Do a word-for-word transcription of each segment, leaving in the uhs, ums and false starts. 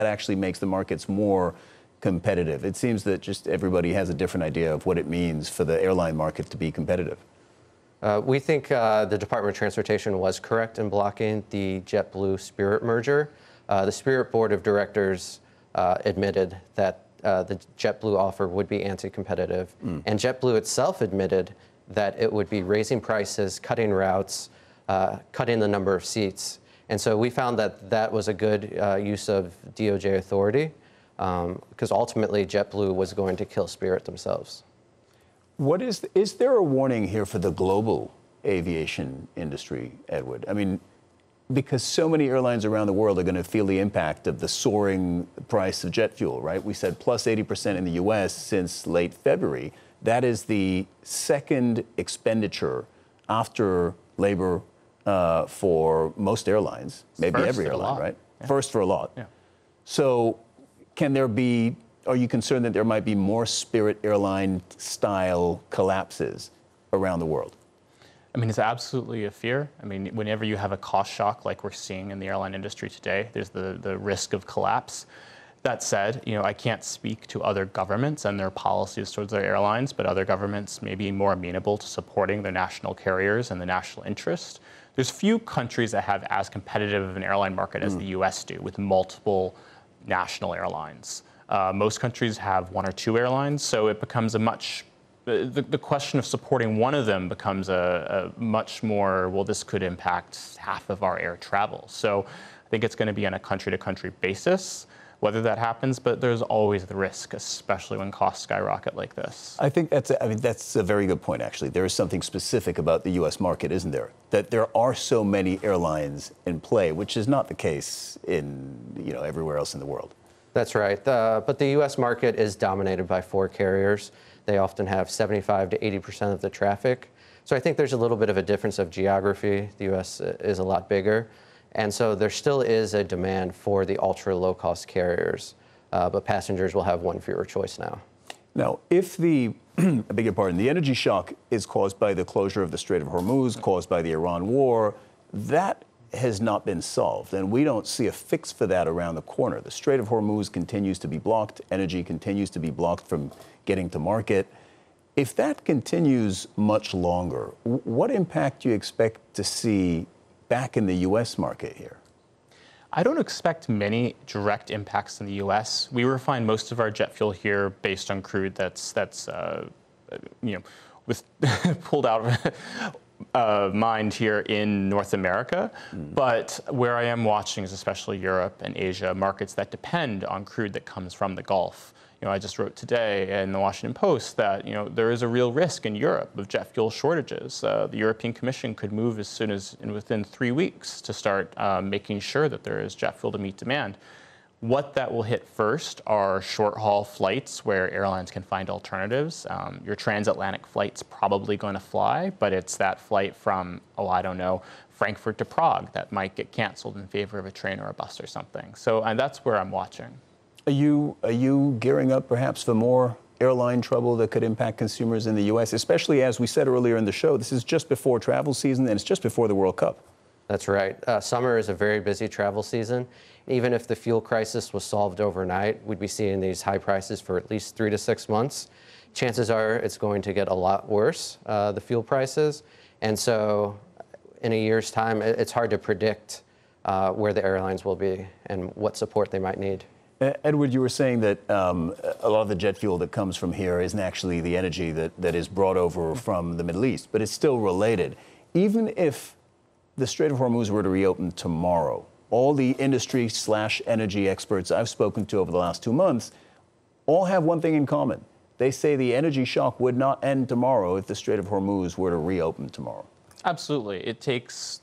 actually makes the markets more competitive? It seems that just everybody has a different idea of what it means for the airline market to be competitive. Uh, we think uh, the Department of Transportation was correct in blocking the JetBlue-Spirit merger. Uh, the Spirit Board of Directors uh, admitted that uh, the JetBlue offer would be anti-competitive, mm. and JetBlue itself admitted that it would be raising prices, cutting routes, uh, cutting the number of seats. And so we found that that was a good uh, use of D O J authority, because um, ultimately JetBlue was going to kill Spirit themselves. What is, is there a warning here for the global aviation industry, Edward? I mean, because so many airlines around the world are going to feel the impact of the soaring price of jet fuel, right? We said plus eighty percent in the U S since late February. That is the second expenditure after labor uh, for most airlines, maybe First every for airline, right? Yeah. First for a lot. Yeah. So can there be, are you concerned that there might be more Spirit airline style collapses around the world? I mean, it's absolutely a fear. I mean, whenever you have a cost shock like we're seeing in the airline industry today, there's the, the risk of collapse. That said, you know, I can't speak to other governments and their policies towards their airlines, but other governments may be more amenable to supporting their national carriers and the national interest. There's few countries that have as competitive of an airline market as mm. the U S do, with multiple national airlines. Uh, most countries have one or two airlines, so it becomes a much The, the question of supporting one of them becomes a, a much more, well, this could impact half of our air travel. So I think it's going to be on a country-to-country basis, whether that happens, but there's always the risk, especially when costs skyrocket like this. I think that's a, I mean, that's a very good point, actually. There is something specific about the U S market, isn't there? That there are so many airlines in play, which is not the case in, you know, everywhere else in the world. That's right. Uh, but the U S market is dominated by four carriers. They often have seventy-five to eighty percent of the traffic. So I think there's a little bit of a difference of geography. The U S is a lot bigger. And so there still is a demand for the ultra low-cost carriers, uh, but passengers will have one fewer choice now. Now, if the, I beg your pardon, the energy shock is caused by the closure of the Strait of Hormuz, caused by the Iran war, that has not been solved, and we don't see a fix for that around the corner. The Strait of Hormuz continues to be blocked. Energy continues to be blocked from getting to market. If that continues much longer, what impact do you expect to see back in the U S market here? I don't expect many direct impacts in the U S. We refine most of our jet fuel here based on crude that's, that's uh, you know, with pulled out of Uh, mined here in North America, mm. but where I am watching is especially Europe and Asia, markets that depend on crude that comes from the Gulf. You know, I just wrote today in the Washington Post that, you know, there is a real risk in Europe of jet fuel shortages. Uh, the European Commission could move as soon as in within three weeks to start uh, making sure that there is jet fuel to meet demand. What that will hit first are short-haul flights where airlines can find alternatives. Um, your transatlantic flight's probably going to fly, but it's that flight from, oh, I don't know, Frankfurt to Prague that might get canceled in favor of a train or a bus or something. So and that's where I'm watching. Are you, are you gearing up perhaps for more airline trouble that could impact consumers in the U S, especially as we said earlier in the show, this is just before travel season and it's just before the World Cup? That's right. Uh, summer is a very busy travel season. Even if the fuel crisis was solved overnight, we'd be seeing these high prices for at least three to six months. Chances are it's going to get a lot worse, uh, the fuel prices. And so in a year's time, it's hard to predict uh, where the airlines will be and what support they might need. Edward, you were saying that um, a lot of the jet fuel that comes from here isn't actually the energy that, that is brought over from the Middle East, but it's still related. Even if the Strait of Hormuz were to reopen tomorrow, all the industry slash energy experts I've spoken to over the last two months all have one thing in common. They say the energy shock would not end tomorrow if the Strait of Hormuz were to reopen tomorrow. Absolutely. It takes,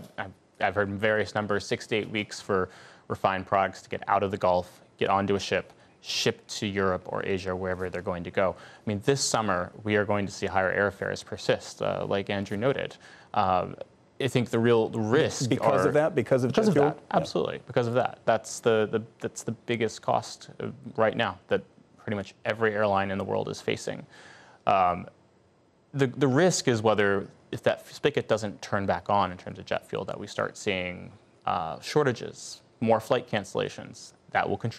I've heard various numbers, six to eight weeks for refined products to get out of the Gulf, get onto a ship, shipped to Europe or Asia, wherever they're going to go. I mean, this summer, we are going to see higher airfares persist, uh, like Andrew noted. Um, I think the real risk because are, of that, because of because of fuel? that, absolutely, yeah. because of that. That's the, the that's the biggest cost right now that pretty much every airline in the world is facing. Um, the the risk is whether if that spigot doesn't turn back on in terms of jet fuel, that we start seeing uh, shortages, more flight cancellations. That will contribute